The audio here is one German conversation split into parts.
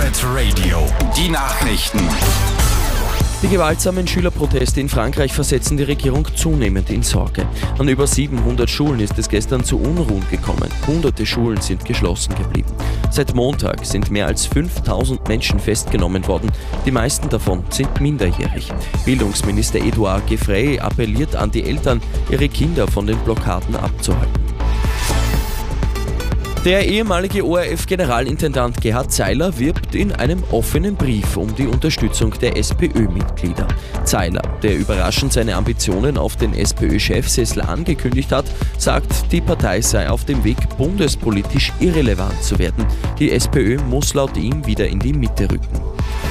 Live Radio. Die Nachrichten. Die gewaltsamen Schülerproteste in Frankreich versetzen die Regierung zunehmend in Sorge. An über 700 Schulen ist es gestern zu Unruhen gekommen. Hunderte Schulen sind geschlossen geblieben. Seit Montag sind mehr als 5000 Menschen festgenommen worden. Die meisten davon sind minderjährig. Bildungsminister Edouard Gefrey appelliert an die Eltern, ihre Kinder von den Blockaden abzuhalten. Der ehemalige ORF-Generalintendant Gerhard Zeiler wirbt in einem offenen Brief um die Unterstützung der SPÖ-Mitglieder. Zeiler, der überraschend seine Ambitionen auf den SPÖ-Chefsessel angekündigt hat, sagt, die Partei sei auf dem Weg, bundespolitisch irrelevant zu werden. Die SPÖ muss laut ihm wieder in die Mitte rücken.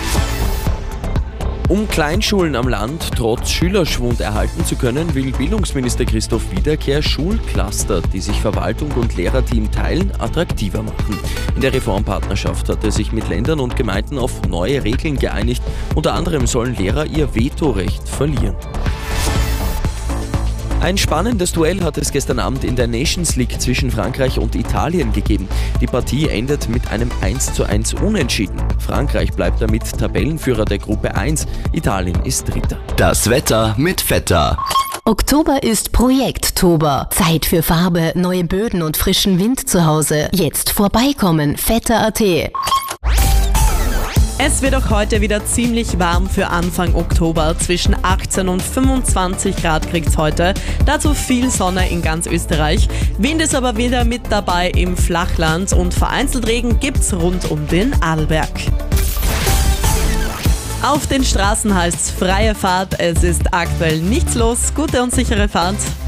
Um Kleinschulen am Land trotz Schülerschwund erhalten zu können, will Bildungsminister Christoph Wiederkehr Schulcluster, die sich Verwaltung und Lehrerteam teilen, attraktiver machen. In der Reformpartnerschaft hat er sich mit Ländern und Gemeinden auf neue Regeln geeinigt. Unter anderem sollen Lehrer ihr Vetorecht verlieren. Ein spannendes Duell hat es gestern Abend in der Nations League zwischen Frankreich und Italien gegeben. Die Partie endet mit einem 1:1 Unentschieden. Frankreich bleibt damit Tabellenführer der Gruppe 1, Italien ist Dritter. Das Wetter mit Vetter. Oktober ist Projekttober. Zeit für Farbe, neue Böden und frischen Wind zu Hause. Jetzt vorbeikommen, vetter.at. Es wird auch heute wieder ziemlich warm für Anfang Oktober. Zwischen 18 und 25 Grad kriegt's heute. Dazu viel Sonne in ganz Österreich. Wind ist aber wieder mit dabei im Flachland und vereinzelt Regen gibt's rund um den Arlberg. Auf den Straßen heißt's freie Fahrt. Es ist aktuell nichts los. Gute und sichere Fahrt.